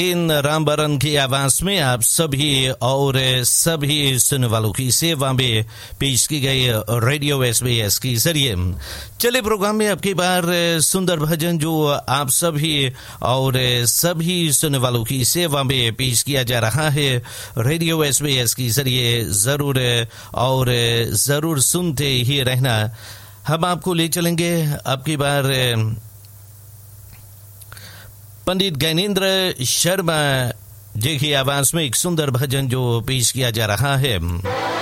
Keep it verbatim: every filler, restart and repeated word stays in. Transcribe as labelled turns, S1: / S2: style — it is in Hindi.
S1: इन राम बरन की आवाज में आप सभी और सभी सुनने वालों की सेवा में पेश की गई रेडियो एसबीएस के जरिए चले प्रोग्राम में आपकी बार सुंदर भजन जो आप सभी और सभी सुनने वालों की सेवा में पेश किया जा रहा है रेडियो एसबीएस के जरिए जरूर और जरूर सुनते ही रहना। हम आपको ले चलेंगे आपकी बार पंडित ज्ञानेंद्र शर्मा जी की आवाज में एक सुंदर भजन जो पेश किया जा रहा है।